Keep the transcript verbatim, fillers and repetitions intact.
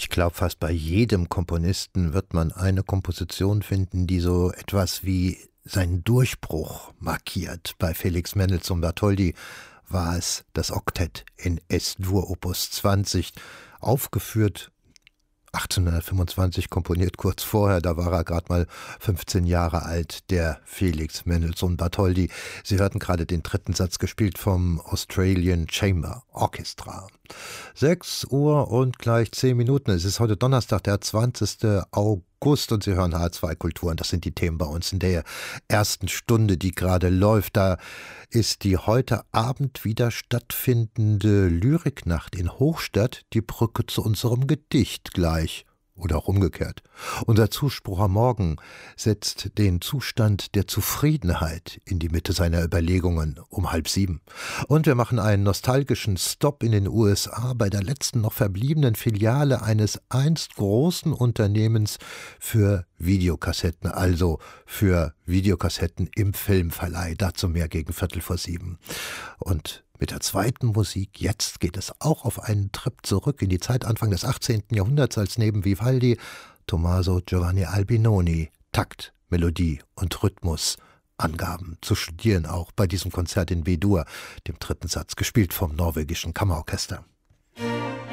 Ich glaube, fast bei jedem Komponisten wird man eine Komposition finden, die so etwas wie seinen Durchbruch markiert. Bei Felix Mendelssohn Bartholdy war es das Oktett in Es-Dur Opus zwanzig, aufgeführt achtzehnhundertfünfundzwanzig, komponiert kurz vorher, da war er gerade mal fünfzehn Jahre alt, der Felix Mendelssohn Bartholdy. Sie hörten gerade den dritten Satz, gespielt vom Australian Chamber Orchestra. sechs Uhr und gleich zehn Minuten. Es ist heute Donnerstag, der zwanzigsten August, und Sie hören H zwei Kultur. Und das sind die Themen bei uns in der ersten Stunde, die gerade läuft. Da ist die heute Abend wieder stattfindende Lyriknacht in Hochstadt die Brücke zu unserem Gedicht gleich. Oder auch umgekehrt. Unser Zuspruch am Morgen setzt den Zustand der Zufriedenheit in die Mitte seiner Überlegungen um halb sieben. Und wir machen einen nostalgischen Stopp in den U S A bei der letzten noch verbliebenen Filiale eines einst großen Unternehmens für Videokassetten, also für Videokassetten im Filmverleih. Dazu mehr gegen Viertel vor sieben. Und mit der zweiten Musik, jetzt geht es auch auf einen Trip zurück in die Zeit Anfang des achtzehnten Jahrhunderts, als neben Vivaldi Tommaso Giovanni Albinoni Takt, Melodie und Rhythmus Angaben zu studieren, auch bei diesem Konzert in B-Dur, dem dritten Satz, gespielt vom norwegischen Kammerorchester.